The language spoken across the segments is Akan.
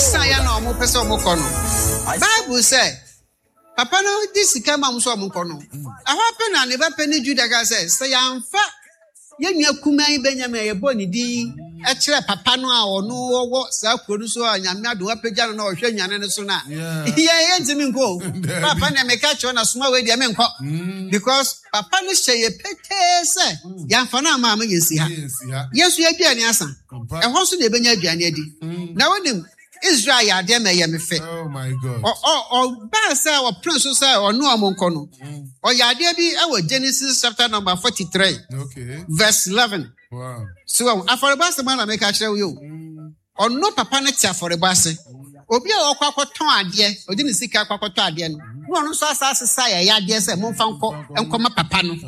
Isaya no mo pese mo kono. Bible say Papa no this kama mo so mo kono. Aho pe na ne ba pe ni Judah ga say yamfa yenua kuman Benjamin ye boni di e kire papa no a ono wo sa kuru so anyame ado apagya no na ohwe nyane ne so na ye ntimi nko papa na me ka cho na soma we dia me nko because papa no hye pete se yamfa na ma ma yesi ha yesu aduane asa e ho so na ebenya aduane adi na wonim Israel ya de me ye me fe Oh my God. Ba say o prince say ono amonko no o ya de bi e Genesis chapter number 43 Okay. verse 11. Wow. So aforibase man na make a kire yo ono papa ne ti aforibase obi a okwakoton ade odi ne sika akwakoton ade no ono so asase sai ya ade se mo fa nkoma papa no.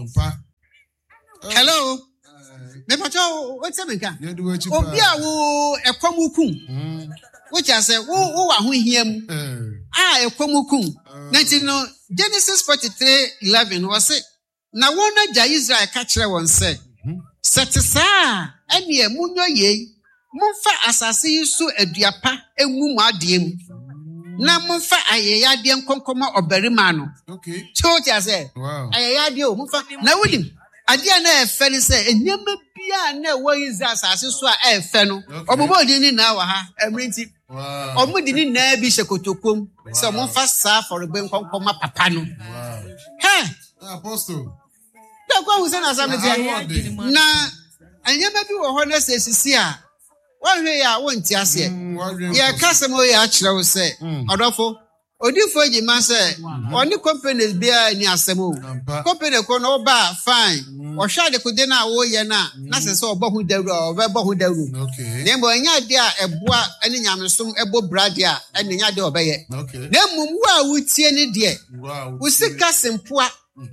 Hello me pacho o te me ka obi a wo ekwamukum which I say wo wa ho hiam ekwamukum na ti no Genesis 43:11 was say na wona ja Israel ka kire won say Setisa ene munyo ye mumfa asase yiso aduapa emu mu adiem na mumfa ayeyade nkonkoma obarima no okay chote ase wow ayeyade o mumfa na wulim ade na efe ni se enyema bia na wo yiza asase so a efe no obobo di ni na wa ha emrinti wow omudi ni na bi shekotokom se mumfa sa for be nkonkoma papa no wow he apostle kwa usana asame na anyama bi wo ho na sesisi a wonhwe ya wonti ase ye kasemo ya akire wo se odofo odifo ejima se oni companies bia ni asemo company ko no ba fine o hwa de kode na wo ye na sese obohu dawru obebohu dawru okay nembo anya de a eboa ani nyamesom ebo brade a ani nya de obeye okay nemu wo a wutie ni de wow usika sempoa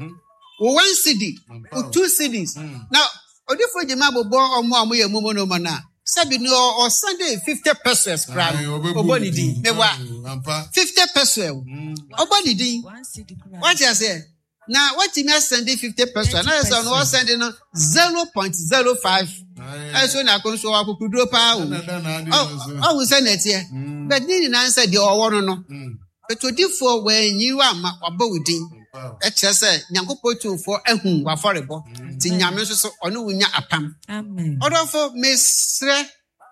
1 cedi, 2 cedis. Now, odifo jema bobo omo ye mumo no mana. Sabi no o Sunday 50 pesos crab. Oboni di. Mewa 50 pesos. Oboni di. What you say? Now, what you mean Sunday 50 pesos? Now so no sending no 0.05. So na kon so akukudro pa o. Oh, we send it here. But ni na answer the owo no. But odifo when you am abawudin. Say Nyankopon tumfo ehun waforebo ti nyame so ono wunya apam amen odofo mesre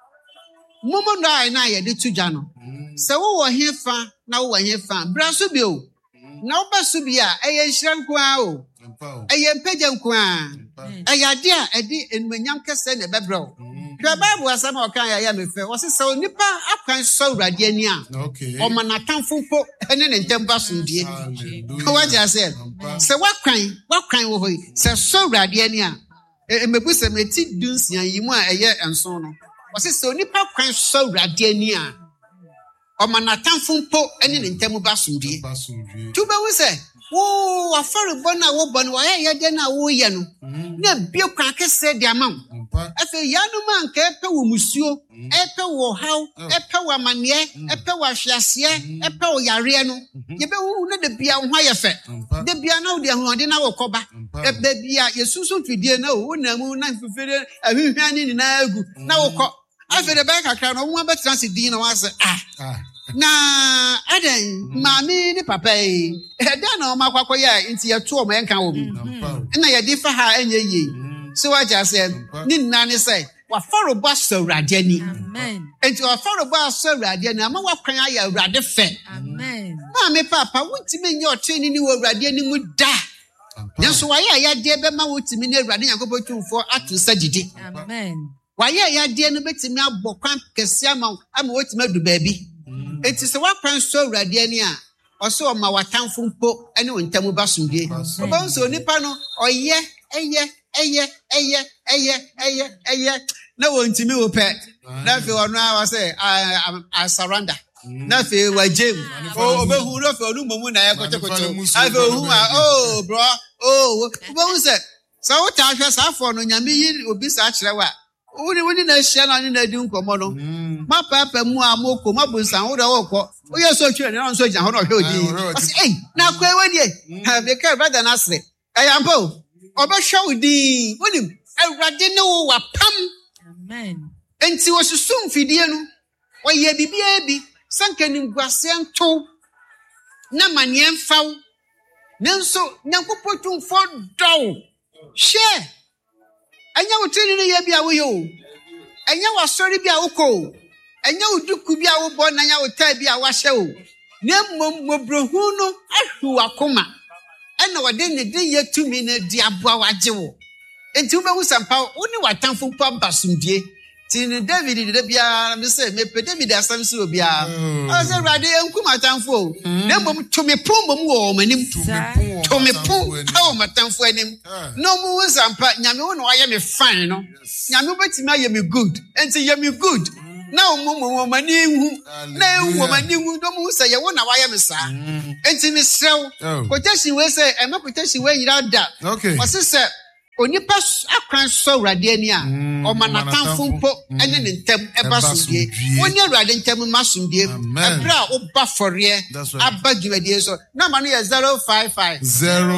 momo na ye de tudwa no se wo hefa na wo hefa braso bi o na wo baso bi a eye nhyiranko a o eye mpagyanko a ayade a edi enmanyam kese na bebro Kwa Bible asama okan ya mefe wo se onipa akwan so urade ani a o manatamfo po ene ne ntemba sondie ko waje ase se wakwan wo hoyi se so urade ani a emebu se meti dunsia yi mu a eye enso no wo se onipa kwan so urade ani a o manatamfo po ene ne ntemba sondie tuba wo se wo afarebo na wo bɔ no wa ye de na wo ye no na bie kwa kese de amam afi yanu man ka epe wo musuo epe wo haw epe wo amane epe wo ahwiase epe wo yare no ye be wo na de bia ho aye fe de bia na wo de ho de na wo koba ebe bia yesusu twidie na wo na mu na fefere ahwehwane ni na agu na wo kɔ afi de ba kakra no wo betra se din na wa se na aden mami ni papa e da na o makwakọ ya nti ye to o menka wo bi na ye di fa ha enye yi so wa ja se ni nna ni se wa forobo asawrade ani amen enti wa forobo asawrade ani ama wa kwan ya awrade fe amen mami papa wuntimi nye oteni ni wo awrade ani mu da nso wa ya de be ma wutimi ni awrade Yakobon tumfo atu sagidi amen wa ya de no betimi abokwan kese ama wutimi adu baabi enti se wakwan so awrade ani a oso o ma watamfo mpo ene wontamu basundie oba so nipa no oye eye na wontimi wo pe na fe ono a say I surrender na fe wa jem obehu ro fe onu momu na yekotokoto afe ohu oh bro obehu se so wo ta hwe sa afọ no nyame yi obi sa kire wa woni na hia na ni na di nkomo no ma papa mu amoko ma bunsan wo da wo kọ o ye so twa na so jan ho no hwe odi na kwa wadie ha be ka brother na sre ayampo obehwa odi wonim awrade ne wo wapam amen enti wo susum fidie no wo ye bibia bi Sankenim guasento. Na maniem fow. Nanso, Nyankopɔn for do. Share. Anya wotini ne ye bia wo yo. Anya wasori bia wo ko. Anya uduku bia wo bo na anya wotai bia wa hye o. Na mmobrohu no ahwu akoma. Ena wode ne de yetumi na di aboa waje wo. Enti wo behu sampa wo ni watamfo pa basumdie. Tin David de bia me say me pe David asam si obia. O say rade enku matamfo. Na mmom tumi pon mmom wo manim. Tumi pon ha matamfo anim. No mu sampa nyame wo no aye me fine no. Nyame betimi aye me good. Enti ye me good. Na wo mani hu. Na wo mani hu no mu say ye wo na waye me sa. Enti me sew. Quotation we say e me quotation we yira da. Okay. O say Onipa akran so rade ani a o manatamfo mpo ene ne ntem ebasundie woni awrade ntem masundie ebra o ba fore aba dwumadie so na ma no ye 055